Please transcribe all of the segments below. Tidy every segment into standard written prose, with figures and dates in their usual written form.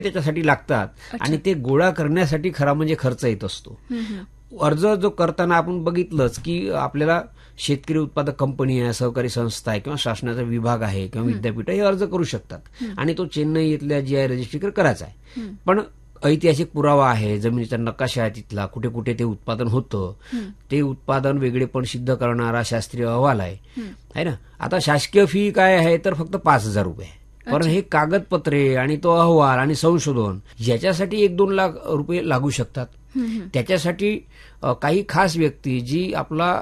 त्याच्यासाठी लागतात आणि ते गोळा करण्यासाठी खरा म्हणजे खर्च येत असतो. अर्ज जो करताना आपण बघितलंच की आपल्याला शेतकरी उत्पादक कंपनी आहे, सहकारी संस्था आहे किंवा शासनाचा विभाग आहे किंवा विद्यापीठ हे अर्ज करू शकतात आणि तो चेन्नई इथल्या GI रजिस्ट्रीकडे करायचा आहे. पण ऐतिहासिक पुरावा आहे, जमिनीचा नकाशा आहे तिथला, कुठे कुठे ते उत्पादन होतं, ते उत्पादन वेगळेपण सिद्ध करणारा शास्त्रीय अहवाल आहे ना. आता शासकीय फी काय आहे तर फक्त 5,000 रुपये. पण हे कागदपत्रे आणि तो अहवाल आणि संशोधन याच्यासाठी 1-2 लाख रुपये लागू शकतात. त्याच्यासाठी काही खास व्यक्ती जी आपला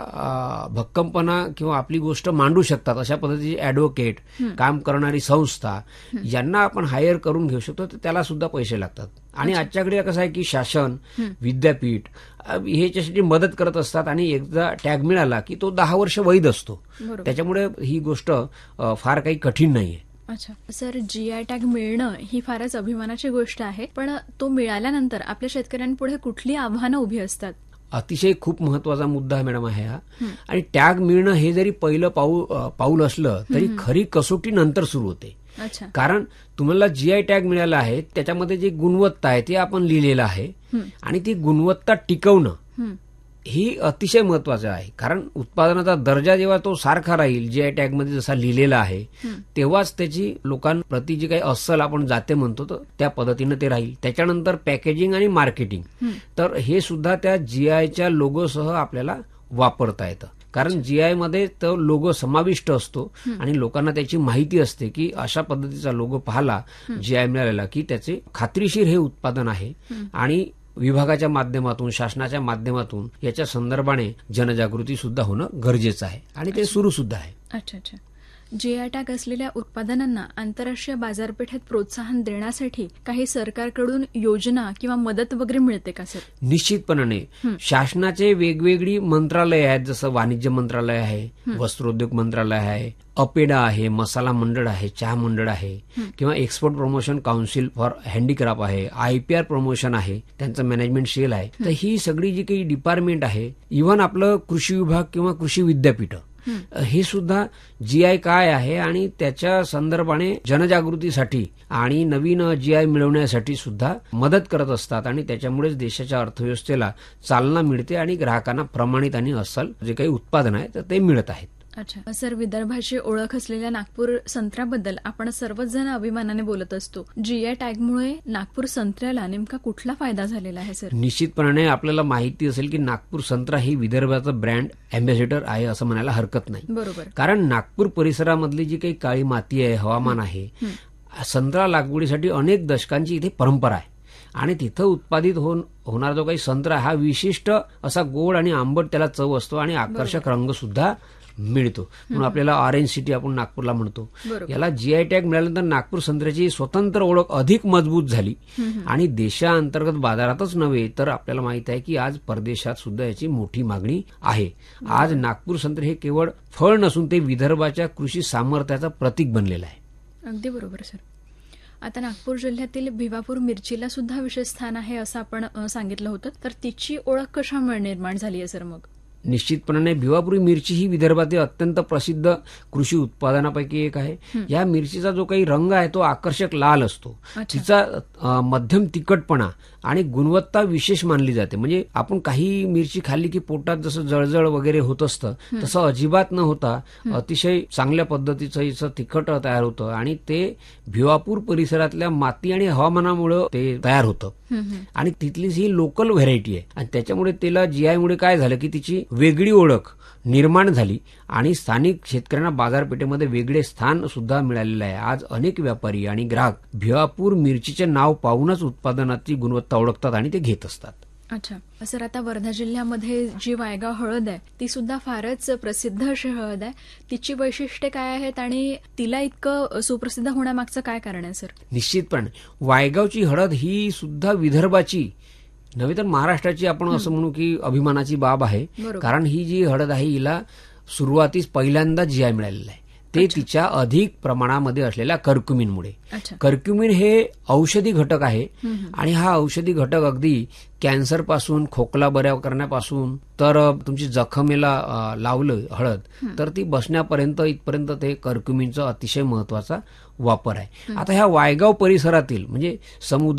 भक्कमपणा किंवा आपली गोष्ट मांडू शकतात अशा पद्धतीचे ऍडव्होकेट, काम करणारी संस्था यांना आपण हायर करून घेऊ शकतो. तर त्याला सुद्धा पैसे लागतात. आणि आजच्याकडे कसं आहे की शासन, विद्यापीठ ह्याच्यासाठी मदत करत असतात आणि एकदा टॅग मिळाला की तो 10 वर्ष वैध असतो. त्याच्यामुळे ही गोष्ट फार काही कठीण नाहीये. अच्छा सर, GI टॅग मिळणं ही फारच अभिमानाची गोष्ट आहे, पण तो मिळाल्यानंतर आपल्या शेतकऱ्यांपुढे कुठली आव्हानं उभी असतात? अतिशय खूप महत्वाचा मुद्दा मॅडम आहे हा. आणि टॅग मिळणं हे जरी पहिलं पाऊल असलं तरी खरी कसोटी नंतर सुरू होते. कारण तुम्हाला GI टॅग मिळाला आहे त्याच्यामध्ये जी गुणवत्ता आहे ते आपण लिहिलेलं आहे आणि ती गुणवत्ता टिकवणं ही अतिशय महत्वाचं आहे. कारण उत्पादनाचा दर्जा जेव्हा तो सारखा राहील GI टॅग मध्ये जसा लिहिलेला आहे तेव्हाच त्याची लोकांप्रती जी काही अस्सल आपण जाते म्हणतो तर त्या पद्धतीनं ते राहील. त्याच्यानंतर पॅकेजिंग आणि मार्केटिंग, तर हे सुद्धा त्या GIच्या लोगोसह आपल्याला वापरता येतं. कारण GI मध्ये तो लोगो समाविष्ट असतो आणि लोकांना त्याची माहिती असते की अशा पद्धतीचा लोगो पाहिला GI मिळालेला की त्याचे खात्रीशीर हे उत्पादन आहे. आणि विभागाच्या माध्यमातून, शासनाच्या माध्यमातून याच्या संदर्भाने जनजागृती सुद्धा होणं गरजेचं आहे आणि ते सुरू सुद्धा आहे. अच्छा. GI टॅग असलेल्या उत्पादनांना आंतरराष्ट्रीय बाजारपेठेत प्रोत्साहन देण्यासाठी काही सरकारकडून योजना किंवा मदत वगैरे मिळते का सर? निश्चितपणाने शासनाचे वेगवेगळी मंत्रालय आहेत, जसं वाणिज्य मंत्रालय आहे, वस्त्रोद्योग मंत्रालय आहे, अपेडा आहे, मसाला मंडळ आहे, चहा मंडळ आहे किंवा export promotion council for handicraft आहे, IPR प्रमोशन आहे, त्यांचं मॅनेजमेंट सेल आहे. तर ही सगळी जी काही डिपार्टमेंट आहे, इव्हन आपलं कृषी विभाग किंवा कृषी विद्यापीठ हे सुद्धा GI काय आहे आणि त्याच्या संदर्भाने जनजागृतीसाठी आणि नवीन GI मिळवण्यासाठी सुद्धा मदत करत असतात आणि त्याच्यामुळेच देशाच्या अर्थव्यवस्थेला चालना मिळते आणि ग्राहकांना प्रमाणित आणि अस्सल जे काही उत्पादन आहे तर ते मिळत आहेत. अच्छा सर, विदर्भाची ओळख असलेल्या नागपूर संत्र्याबद्दल आपण सर्वच जण अभिमानाने बोलत असतो. GI टॅगमुळे नागपूर संत्र्याला नेमका कुठला फायदा झालेला आहे सर? निश्चितपणे आपल्याला माहिती असेल की नागपूर संत्रा ही विदर्भाचं ब्रँड अँबॅसेडर आहे असं म्हणायला हरकत नाही. बरोबर. कारण नागपूर परिसरामधली जी काही काळी माती आहे, हवामान आहे, संत्रा लागवडीसाठी अनेक दशकांची इथे परंपरा आहे आणि तिथं उत्पादित होणारा जो काही संत्रा हा विशिष्ट असा गोड आणि आंबट त्याला चव असतो आणि आकर्षक रंग सुद्धा मिळतो. म्हणून आपल्याला ऑरेंज सिटी आपण नागपूरला म्हणतो. याला GI टॅग मिळाल्यानंतर नागपूर संत्र्याची स्वतंत्र ओळख अधिक मजबूत झाली आणि देशांतर्गत बाजारातच नव्हे तर आपल्याला माहित आहे की आज परदेशात सुद्धा याची मोठी मागणी आहे. आज नागपूर संत्रे हे केवळ फळ नसून ते विदर्भाच्या कृषी सामर्थ्याचं प्रतीक बनलेलं आहे. अगदी बरोबर सर. आता नागपूर जिल्ह्यातील भिवापूर मिरचीला सुद्धा विशेष स्थान आहे असं आपण सांगितलं होतं, तर तिची ओळख कशामुळे निर्माण झाली आहे सर मग? निश्चितपणे भिवापुरी मिरची ही विदर्भातील अत्यंत प्रसिद्ध कृषी उत्पादनापैकी एक आहे. या मिरचीचा जो काही रंग आहे तो आकर्षक लाल असतो. तिचा मध्यम तिखटपणा आणि गुणवत्ता विशेष मानली जाते. म्हणजे आपण काही मिरची खाल्ली की पोटात जसं जळजळ वगैरे होत असतं तसं अजिबात न होता अतिशय चांगल्या पद्धतीचं तिखट तयार होतं आणि ते भिवापूर परिसरातल्या माती आणि हवामानामुळे ते तयार होतं आणि तिथलीच ही लोकल व्हेरायटी आहे आणि त्याच्यामुळे तिला GI मुळे काय झालं की तिची वेगळी ओळख निर्माण झाली आणि स्थानिक शेतकऱ्यांना बाजारपेठेमध्ये वेगळे स्थान सुद्धा मिळालेलं आहे. आज अनेक व्यापारी आणि ग्राहक भिवापूर मिरचीचे नाव पाहूनच उत्पादनाची गुणवत्ता ओळखतात आणि ते घेत असतात. अच्छा सर, आता वर्धा जिल्ह्यामध्ये जी वायगाव हळद आहे ती सुद्धा फारच प्रसिद्ध अशी हळद आहे. तिची वैशिष्ट्ये काय आहेत आणि तिला इतकं सुप्रसिद्ध होण्यामागचं काय कारण आहे सर? निश्चितपणे वायगावची हळद ही सुद्धा विदर्भाची नव्हे तर महाराष्ट्राची आपण असं म्हणू की अभिमानाची बाब आहे. कारण ही जी हळद आहे हिला सुरुवातीस पहिल्यांदा GI मिळालेला आहे. ते तिच्या अधिक प्रमाणामध्ये असलेल्या कर्क्युमिनमुळे. अच्छा. कर्क्युमिन हे औषधी घटक आहे आणि हा औषधी घटक अगदी कॅन्सर पासून, खोकला बऱ्या करण्यापासून, तर तुमची जखमेला लावलं हळद तर ती बसण्यापर्यंत इथपर्यंत ते कर्क्युमिनचा अतिशय महत्वाचा वापर आहे. आता ह्या वायगाव परिसरातील म्हणजे समुद्र